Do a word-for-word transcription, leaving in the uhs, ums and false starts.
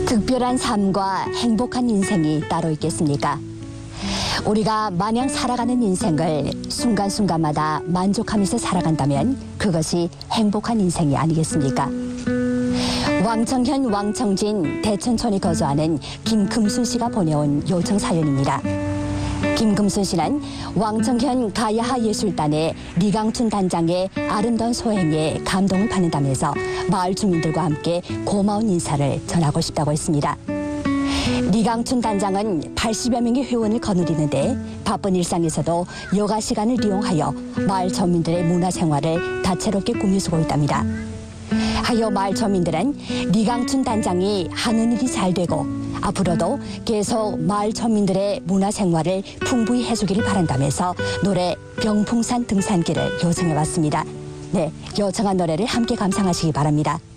특별한 삶과 행복한 인생이 따로 있겠습니까? 우리가 마냥 살아가는 인생을 순간순간마다 만족하면서 살아간다면 그것이 행복한 인생이 아니겠습니까? 왕청현 왕청진 대천촌에 거주하는 김금순 씨가 보내온 요청 사연입니다. 김금순 씨는 왕청현 가야하 예술단의 리강춘 단장의 아름다운 소행에 감동을 받는다면서 마을 주민들과 함께 고마운 인사를 전하고 싶다고 했습니다. 리강춘 단장은 팔십여 명의 회원을 거느리는데 바쁜 일상에서도 여가 시간을 이용하여 마을 주민들의 문화생활을 다채롭게 꾸며주고 있답니다. 하여 마을 주민들은 리강춘 단장이 하는 일이 잘 되고 앞으로도 계속 마을 주민들의 문화생활을 풍부히 해주기를 바란다면서 노래 병풍산 등산길을 요청해봤습니다. 네, 요청한 노래를 함께 감상하시기 바랍니다.